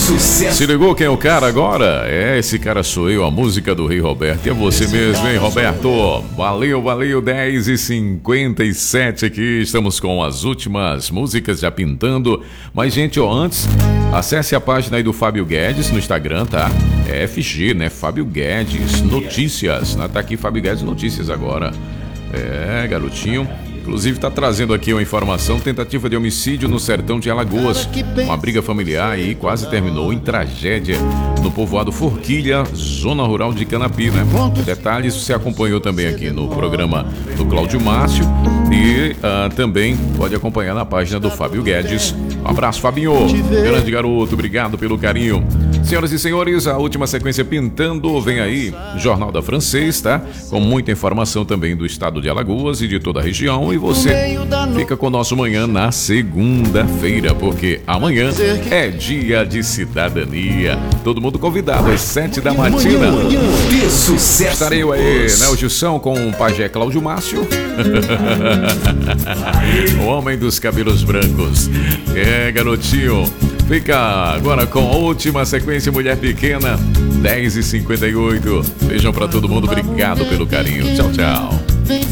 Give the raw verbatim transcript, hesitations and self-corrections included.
sucesso. Se ligou quem é o cara agora? É, esse cara sou eu, a música do Rei Roberto. E é você mesmo, hein, Roberto? Valeu, valeu, dez e cinquenta e sete aqui. Estamos com as últimas músicas já pintando. Mas, gente, ó, antes, acesse a página aí do Fábio Guedes no Instagram, tá? É F G, né? Fábio Guedes Notícias. Tá aqui Fábio Guedes Notícias agora. É, garotinho. Inclusive está trazendo aqui uma informação: tentativa de homicídio no sertão de Alagoas. Uma briga familiar aí quase terminou em tragédia no povoado Forquilha, zona rural de Canapi, né? Detalhes você acompanhou também aqui no programa do Cláudio Márcio e uh, também pode acompanhar na página do Fábio Guedes. Um abraço, Fabinho, grande garoto, obrigado pelo carinho. Senhoras e senhores, a última sequência pintando vem aí, Jornal da Francês, tá? Com muita informação também do estado de Alagoas e de toda a região. E você fica conosco amanhã na segunda-feira, porque amanhã é dia de cidadania. Todo mundo convidado às sete da matina. Estarei eu aí, né, o Gilson com o pajé Cláudio Márcio. O homem dos cabelos brancos. É, garotinho. Fica agora com a última sequência, Mulher Pequena, dez e cinquenta e oito. Beijão pra todo mundo, obrigado pelo carinho. Tchau, tchau.